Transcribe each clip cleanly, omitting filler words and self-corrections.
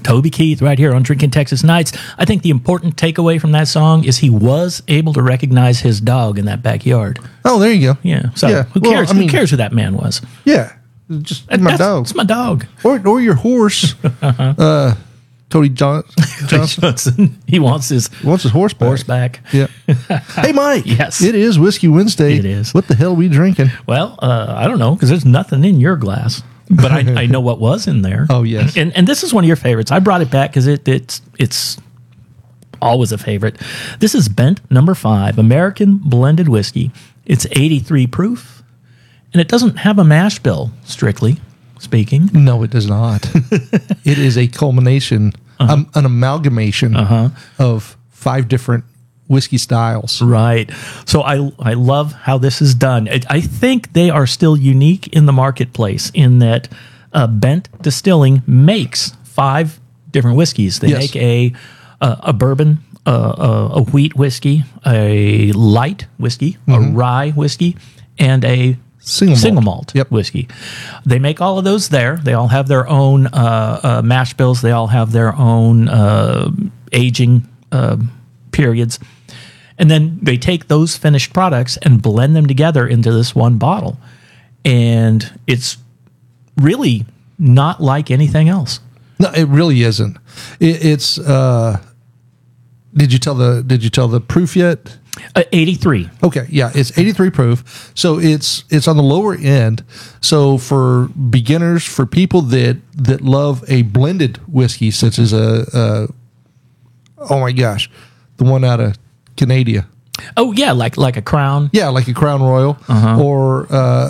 Toby Keith right here on Drinking Texas Nights. I think the important takeaway from that song is he was able to recognize his dog in that backyard. Oh, there you go. Yeah. So Yeah. who Well, cares? I mean- Who cares who that man was? Yeah. Just my dog. It's my dog. Or your horse. Cody Johnson. He wants his Wants his horse back. back. Yeah. Hey, Mike. Yes. It is Whiskey Wednesday. It is. What the hell are we drinking? Well, I don't know, because there's nothing in your glass. But I know what was in there. Oh, yes. And this is one of your favorites. I brought it back because it's always a favorite. This is Bent No. 5, American Blended Whiskey. It's 83 proof, and it doesn't have a mash bill, strictly speaking. No, it does not. It is a culmination, an amalgamation of 5 different whiskey styles. Right. So I love how this is done. I think they are still unique in the marketplace in that Bent Distilling makes 5 different whiskeys. They Yes. make a bourbon, a wheat whiskey, a light whiskey, a rye whiskey, and a single malt Yep. whiskey. They make all of those there. They all have their own mash bills. They all have their own aging periods. And then they take those finished products and blend them together into this one bottle. And it's really not like anything else. No, it really isn't. It's. Did you tell the proof yet? 83. Okay, yeah, it's 83 proof, so it's on the lower end. So for beginners, for people that love a blended whiskey, such as oh my gosh, the one out of Canada. Oh yeah, like a Crown. Yeah, like a Crown Royal, or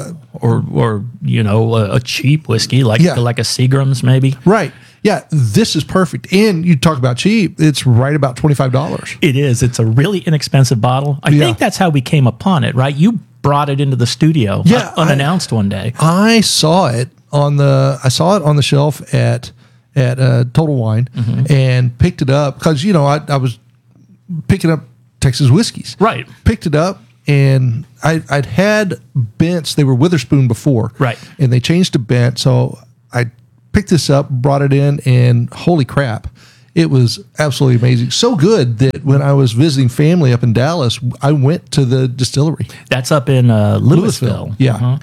a cheap whiskey like Yeah. a Seagram's maybe. right. Yeah, this is perfect. And you talk about cheap; it's right about $25. It is. It's a really inexpensive bottle. I think that's how we came upon it, right? You brought it into the studio unannounced one day. I saw it on the shelf at Total Wine and picked it up because I was picking up Texas whiskeys. Right. Picked it up and I'd had Bents. They were Witherspoon before. Right. And they changed to Bent, so I picked this up, brought it in, and holy crap, it was absolutely amazing. So good that when I was visiting family up in Dallas, I went to the distillery. That's up in Louisville. Yeah.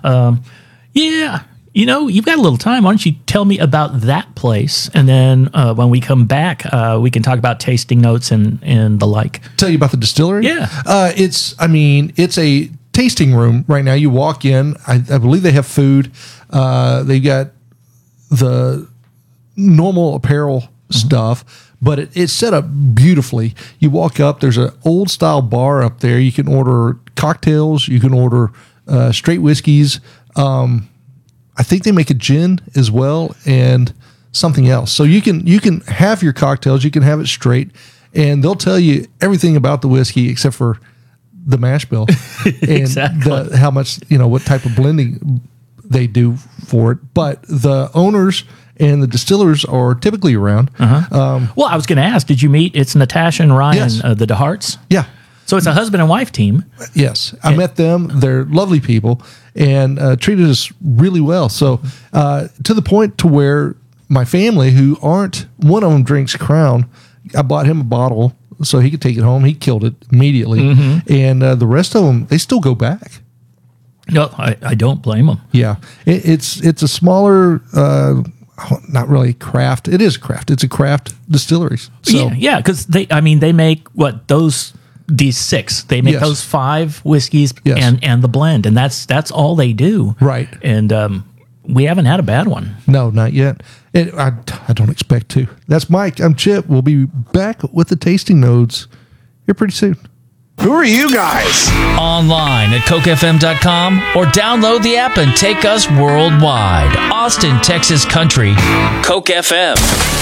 Yeah. You've got a little time. Why don't you tell me about that place? And then when we come back, we can talk about tasting notes and the like. Tell you about the distillery? Yeah. It's a tasting room right now. You walk in, I believe they have food. They got the normal apparel stuff, but it's set up beautifully. You walk up, there's an old style bar up there. You can order cocktails, you can order straight whiskeys. I think they make a gin as well and something else. So you can have your cocktails, you can have it straight, and they'll tell you everything about the whiskey except for the mash bill and Exactly. how much, what type of blending they do for it. But the owners and the distillers are typically around. Well, I was going to ask, did you meet? It's Natasha and Ryan, Yes. the DeHarts. Yeah. So it's a husband and wife team. Yes. I met them. They're lovely people and treated us really well. So to the point to where my family, who aren't, one of them drinks Crown, I bought him a bottle so he could take it home. He killed it immediately. And the rest of them, they still go back. No, I don't blame them. Yeah, it's a smaller, not really craft. It is craft. It's a craft distillery. So Yeah, because they make these 6. They make Yes. those 5 whiskeys Yes. and the blend, and that's all they do. Right. And we haven't had a bad one. no, not yet. I don't expect to. That's Mike. I'm Chip. We'll be back with the tasting notes here pretty soon. Who are you guys? Online at cokefm.com or download the app and take us worldwide. Austin, Texas Country, Coke FM.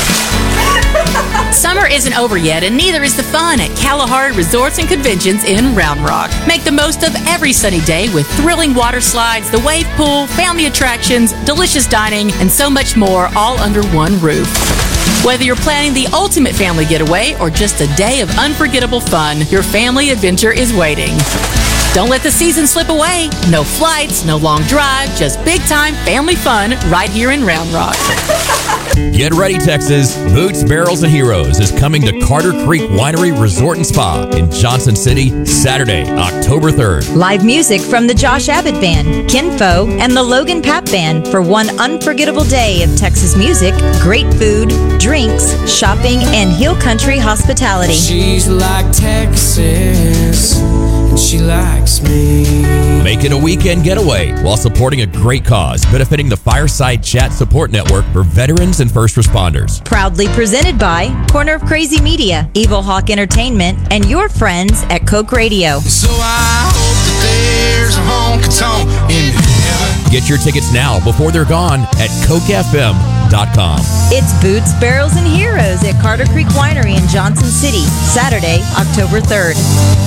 Summer isn't over yet, and neither is the fun at Kalahari Resorts and Conventions in Round Rock. Make the most of every sunny day with thrilling water slides, the wave pool, family attractions, delicious dining, and so much more, all under one roof. Whether you're planning the ultimate family getaway or just a day of unforgettable fun, your family adventure is waiting. Don't let the season slip away. No flights, no long drive, just big-time family fun right here in Round Rock. Get ready, Texas. Boots, Barrels, and Heroes is coming to Carter Creek Winery Resort and Spa in Johnson City, Saturday, October 3rd. Live music from the Josh Abbott Band, Kinfo, and the Logan Papp Band for one unforgettable day of Texas music, great food, drinks, shopping, and hill country hospitality. She's like Texas, and she likes me. Make it a weekend getaway while supporting a great cause benefiting the Fireside Chat Support Network for veterans and first responders. Proudly presented by Corner of Crazy Media, Evil Hawk Entertainment, and your friends at Coke Radio. So I hope that there's a honky-tonk in heaven. Get your tickets now before they're gone at CokeFM.com. It's Boots, Barrels, and Heroes at Carter Creek Winery in Johnson City, Saturday, October 3rd.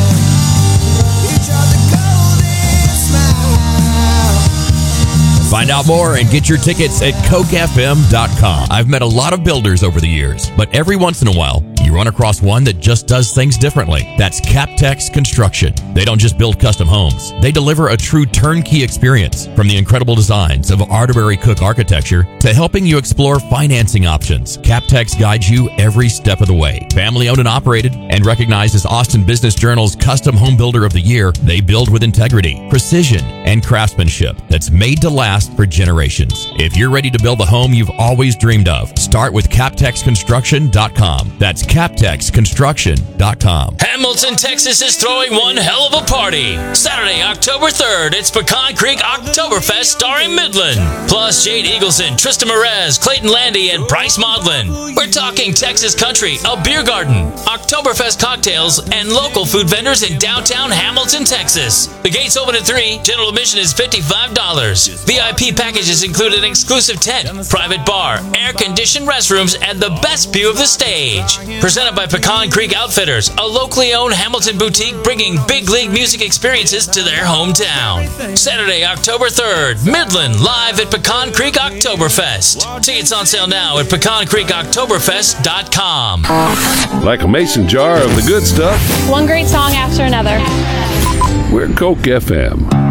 Find out more and get your tickets at CokeFM.com. I've met a lot of builders over the years, but every once in a while, you run across one that just does things differently. That's Captex Construction. They don't just build custom homes. They deliver a true turnkey experience, from the incredible designs of Arterbury Cook architecture to helping you explore financing options. Captex guides you every step of the way. Family owned and operated and recognized as Austin Business Journal's Custom Home Builder of the Year, they build with integrity, precision, and craftsmanship that's made to last for generations. If you're ready to build the home you've always dreamed of, start with CaptexConstruction.com. That's CaptexConstruction.com. Hamilton, Texas is throwing one hell of a party. Saturday, October 3rd, it's Pecan Creek Oktoberfest starring Midland. Plus Jade Eagleson, Trista Merez, Clayton Landy, and Bryce Maudlin. We're talking Texas country, a beer garden, Oktoberfest cocktails, and local food vendors in downtown Hamilton, Texas. The gates open at 3. General admission is $55. VIP packages include an exclusive tent, private bar, air-conditioned restrooms, and the best view of the stage. Presented by Pecan Creek Outfitters, a locally owned Hamilton boutique bringing big league music experiences to their hometown. Saturday, October 3rd, Midland, live at Pecan Creek Oktoberfest. Tickets on sale now at PecanCreekOktoberfest.com. Like a mason jar of the good stuff, one great song after another. we're Coke FM.